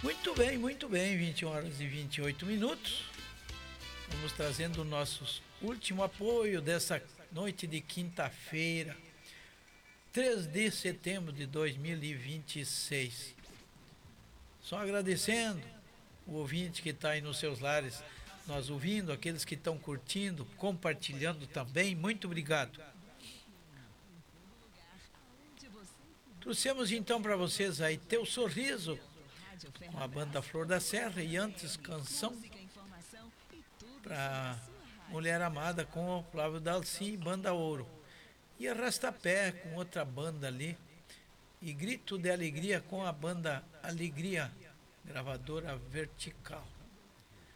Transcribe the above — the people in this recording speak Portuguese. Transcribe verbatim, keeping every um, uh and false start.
Muito bem, muito bem, vinte horas e vinte e oito minutos. Vamos trazendo o nosso último apoio dessa noite de quinta-feira, três de setembro de dois mil e vinte e seis. Só agradecendo o ouvinte que está aí nos seus lares, nós ouvindo, aqueles que estão curtindo, compartilhando também, muito obrigado. Trouxemos então para vocês aí Teu Sorriso, com a banda Flor da Serra, e antes Canção para Mulher Amada com o Flávio Dalci, Banda Ouro. E Arrastapé com outra banda ali, e Grito de Alegria com a banda Alegria, gravadora Vertical.